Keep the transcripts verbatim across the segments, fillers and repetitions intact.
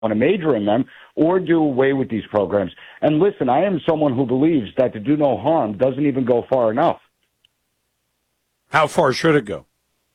want to major in them or do away with these programs. And listen, I am someone who believes that to do no harm doesn't even go far enough. How far should it go?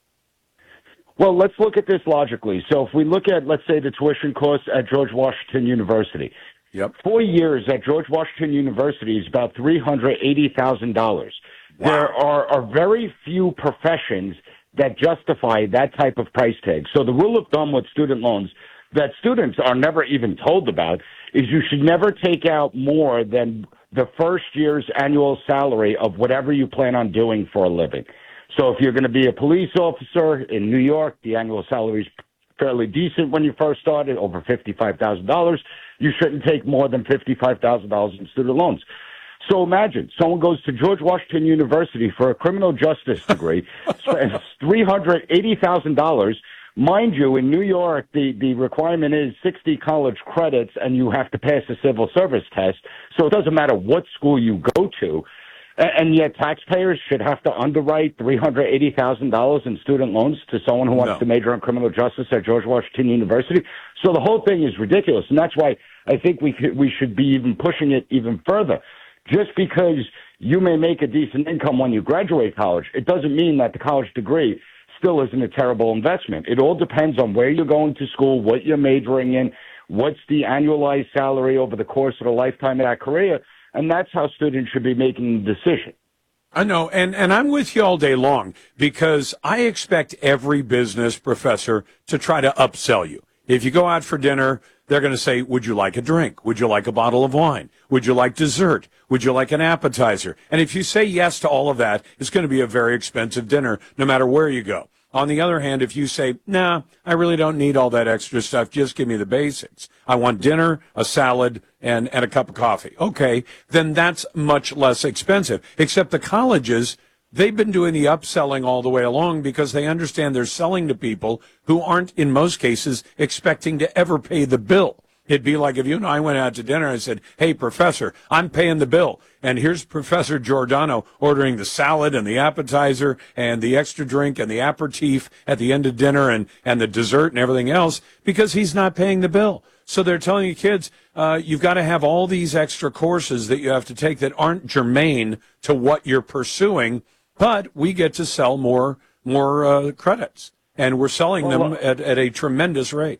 Well, let's look at this logically. So if we look at, let's say, the tuition costs at George Washington University. Yep. Four years at George Washington University is about three hundred eighty thousand dollars. Wow. There are, are very few professions that justify that type of price tag. So the rule of thumb with student loans that students are never even told about is you should never take out more than the first year's annual salary of whatever you plan on doing for a living. So if you're going to be a police officer in New York, the annual salary is fairly decent when you first started, over fifty-five thousand dollars. You shouldn't take more than fifty-five thousand dollars in student loans. So imagine someone goes to George Washington University for a criminal justice degree, spends three hundred eighty thousand dollars. Mind you, in New York, the, the requirement is sixty college credits, and you have to pass a civil service test. So it doesn't matter what school you go to. And yet taxpayers should have to underwrite three hundred eighty thousand dollars in student loans to someone who wants no. to major in criminal justice at George Washington University. So the whole thing is ridiculous. And that's why I think we could, we should be even pushing it even further. Just because you may make a decent income when you graduate college, it doesn't mean that the college degree still isn't a terrible investment. It all depends on where you're going to school, what you're majoring in, what's the annualized salary over the course of the lifetime of that career. And that's how students should be making the decision. I know, and, and I'm with you all day long because I expect every business professor to try to upsell you. If you go out for dinner, they're going to say, would you like a drink? Would you like a bottle of wine? Would you like dessert? Would you like an appetizer? And if you say yes to all of that, it's going to be a very expensive dinner no matter where you go. On the other hand, if you say, nah, I really don't need all that extra stuff, just give me the basics. I want dinner, a salad, and, and a cup of coffee. Okay, then that's much less expensive. Except the colleges, they've been doing the upselling all the way along because they understand they're selling to people who aren't, in most cases, expecting to ever pay the bill. It'd be like if you and I went out to dinner and I said, hey, professor, I'm paying the bill. And here's Professor Giordano ordering the salad and the appetizer and the extra drink and the aperitif at the end of dinner and, and the dessert and everything else because he's not paying the bill. So they're telling you kids, uh, you've got to have all these extra courses that you have to take that aren't germane to what you're pursuing, but we get to sell more, more uh, credits. And we're selling them at, at a tremendous rate.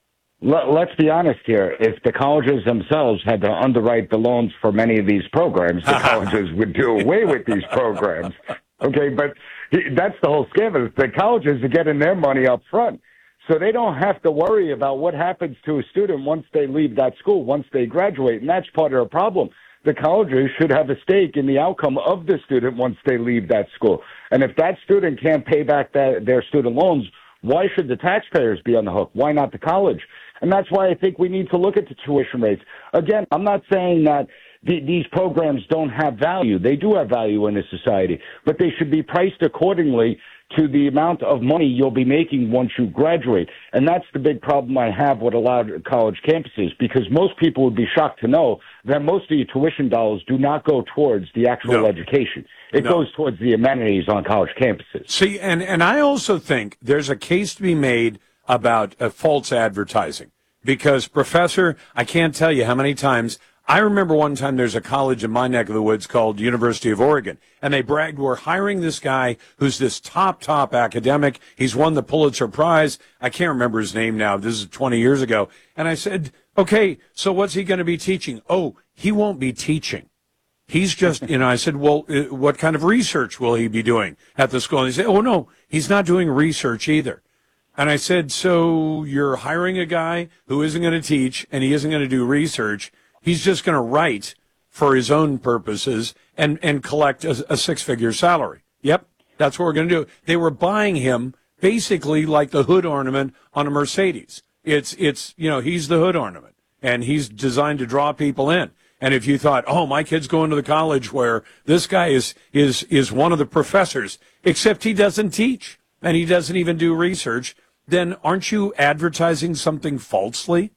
Let's be honest here. If the colleges themselves had to underwrite the loans for many of these programs, the colleges would do away with these programs. Okay, but that's the whole scam. Is the colleges are getting their money up front. So they don't have to worry about what happens to a student once they leave that school, once they graduate. And that's part of the problem. The colleges should have a stake in the outcome of the student once they leave that school. And if that student can't pay back that, their student loans, why should the taxpayers be on the hook? Why not the college? And that's why I think we need to look at the tuition rates. Again, I'm not saying that the, these programs don't have value. They do have value in this society, but they should be priced accordingly to the amount of money you'll be making once you graduate. And that's the big problem I have with a lot of college campuses, because most people would be shocked to know that most of your tuition dollars do not go towards the actual no. education. It no. goes towards the amenities on college campuses. See, and, and I also think there's a case to be made about uh, false advertising. Because, Professor, I can't tell you how many times, I remember one time there's a college in my neck of the woods called University of Oregon, and they bragged, we're hiring this guy who's this top, top academic. He's won the Pulitzer Prize. I can't remember his name now. This is twenty years ago. And I said, okay, so what's he going to be teaching? Oh, he won't be teaching. He's just, you know, I said, well, uh, what kind of research will he be doing at the school? And he said, oh, no, he's not doing research either. And I said, so you're hiring a guy who isn't going to teach and he isn't going to do research. He's just going to write for his own purposes and, and collect a, a six-figure salary. Yep, that's what we're going to do. They were buying him basically like the hood ornament on a Mercedes. It's, it's you know, he's the hood ornament, and he's designed to draw people in. And if you thought, oh, my kid's going to the college where this guy is is is one of the professors, except he doesn't teach and he doesn't even do research, then aren't you advertising something falsely?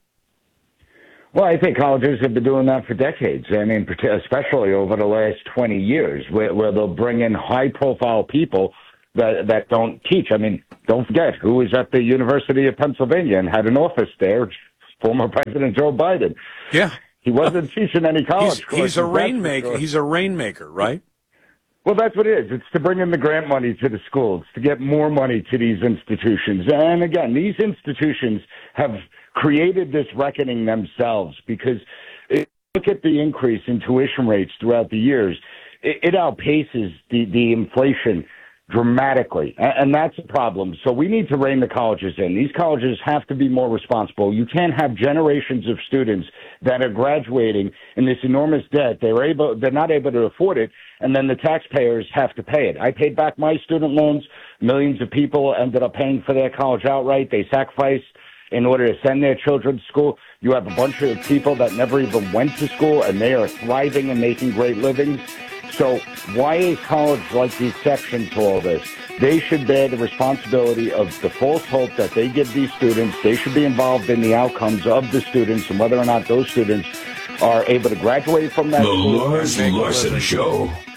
Well, I think colleges have been doing that for decades. I mean, especially over the last twenty years, where, where they'll bring in high-profile people that that don't teach. I mean, don't forget who was at the University of Pennsylvania and had an office there former President Joe Biden. Yeah. He wasn't teaching any college He's, courses. he's a rainmaker. Sure. He's a rainmaker, right? Well, that's what it is. It's to bring in the grant money to the schools, to get more money to these institutions. And again, these institutions have created this reckoning themselves because it, look at the increase in tuition rates throughout the years. It, it outpaces the, the inflation dramatically, and that's a problem. So we need to rein the colleges in. These colleges have to be more responsible. You can't have generations of students that are graduating in this enormous debt. They're able, they're not able to afford it, and then the taxpayers have to pay it. I paid back my student loans. Millions of people ended up paying for their college outright. They sacrificed in order to send their children to school. You have a bunch of people that never even went to school, and they are thriving and making great livings. So why is college like the exception to all this? They should bear the responsibility of the false hope that they give these students. They should be involved in the outcomes of the students and whether or not those students are able to graduate from that The school. Lars Larson Show.